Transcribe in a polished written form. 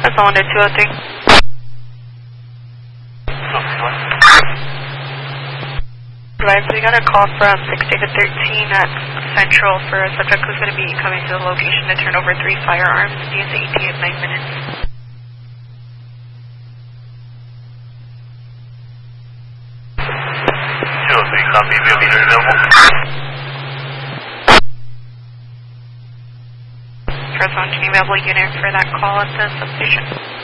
That's on to 203. Right, so we got a call from 6 to 13 at Central for a subject who's going to be coming to the location to turn over 3 firearms. He has an ETA of 9 minutes. Copy, vehicle available. First one, can you available unit for that call at the substation?